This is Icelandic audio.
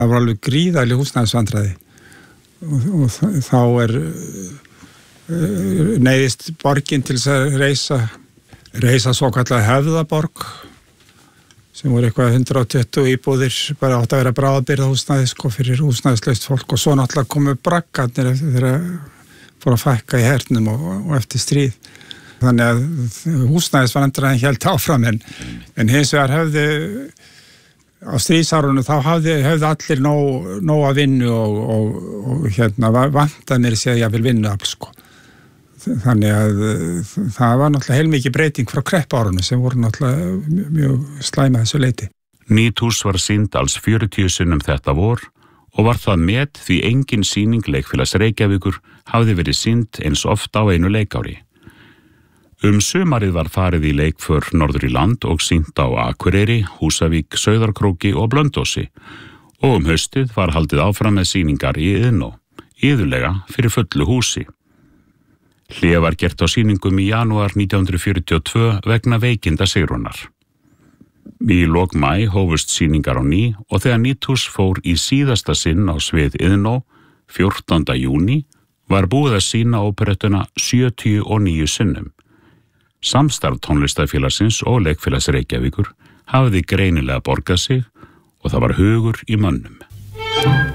Það var alveg gríðarleg húsnæðisvandræði og þá neyðist borgin til þess að reisa svokallaða Höfðaborg sem voru eitthvað 120 íbúðir, bara átt að vera bráðabirgðahúsnæði fyrir húsnæðislaust fólk og svo náttúrulega komu braggarnir þegar fór að fækka í hernum og eftir stríð. Þannig að húsnæðisvandræðin hélt áfram en hins vegar hefði á stríðsárunum þá hefði allir nóg að vinnu og vantaði mér að ég vil vinna sko. Þannig að það var náttúrulega heilmikið breyting frá kreppuárunum sem voru náttúrulega mjög slæma þessu leyti. Nýtt hús var sýnd alls 40 sinnum þetta vor og var það met því engin sýning Leikfélags Reykjavíkur hafði verið sýnd eins oft á einu leikári. Sumarið var farið í leikför norður í land og sýnt á Akureyri, Húsavík, Sauðárkróki og Blönduósi og haustið var haldið áfram með sýningar í Iðnó, iðulega fyrir fullu húsi. Hlé var gert á sýningum í janúar 1942 vegna veikinda Sigrúnar. Í lok maí hófust sýningar á ný og þegar nýtt hús fór í síðasta sinn á svið Iðnó 14. júní var búið að sýna óperettuna 79 sinnum. Samstarf Tónlistarfélagsins og Leikfélags Reykjavíkur hafði greinilega borgað sig og það var hugur í mönnum.